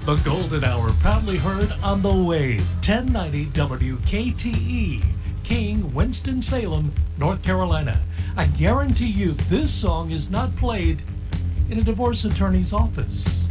The Golden Hour, proudly heard on the Wave, 1090 WKTE, King, Winston-Salem, North Carolina. I guarantee you this song is not played in a divorce attorney's office.